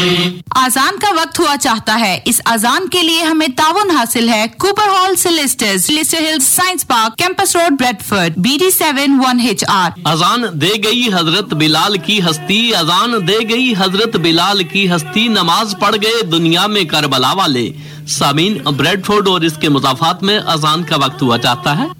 अजान का वक्त हुआ चाहता है। इस अजान के लिए हमें ताउन हासिल है Cooper hall सिलिस्टर्स, Leicester hills science park, campus road, Bradford, BD7 1HR। अजान दे गई हजरत बिलाल की हस्ती, अजान दे गई हजरत बिलाल की हस्ती, नमाज पढ़ गए दुनिया में करबला वाले। सामीन, ब्रेडफोर्ड और इसके मुजाफात में अजान का वक्त हुआ चाहता है